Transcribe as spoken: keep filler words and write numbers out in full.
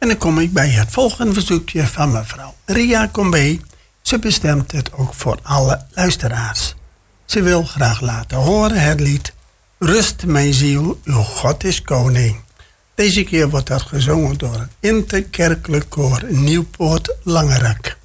En dan kom ik bij het volgende verzoekje van mevrouw Ria Combe. Ze bestemt het ook voor alle luisteraars. Ze wil graag laten horen het lied Rust mijn ziel, uw God is koning. Deze keer wordt dat gezongen door het Interkerkelijk Koor Nieuwpoort Langerak.